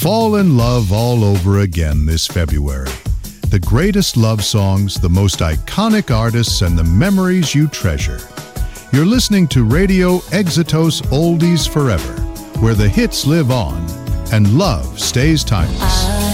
Fall in love all over again this February. The greatest love songs, the most iconic artists, and the memories you treasure. You're listening to Radio Exitos Oldies Forever, where the hits live on and love stays timeless.